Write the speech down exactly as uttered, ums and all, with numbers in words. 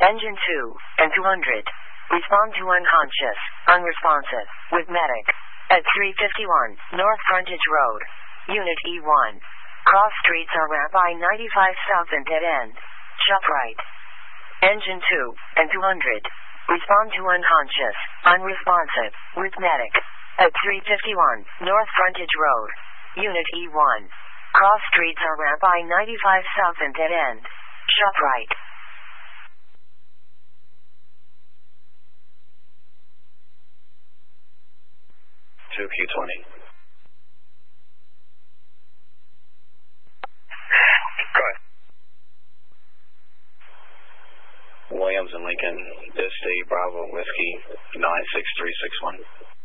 Engine two and two hundred. Respond to unconscious, unresponsive, with medic. At three fifty-one, North Frontage Road. Unit E one. Cross streets are ramp I ninety-five south and dead end. Shut right. Engine two and two hundred. Respond to unconscious, unresponsive, with medic. At three fifty-one, North Frontage Road. Unit E one. Cross streets are ramp I ninety-five south and dead end. Shut right. two Q twenty. Go ahead. Williams and Lincoln, Disty, Bravo, Whiskey, nine six three six one.